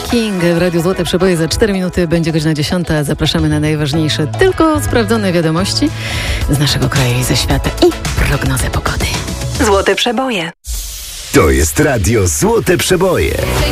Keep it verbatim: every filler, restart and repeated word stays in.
King w Radiu Złote Przeboje. Za cztery minuty będzie godzina dziesiąta. Zapraszamy na najważniejsze, tylko sprawdzone wiadomości z naszego kraju i ze świata i prognozę pogody. Złote Przeboje. To jest Radio Złote Przeboje.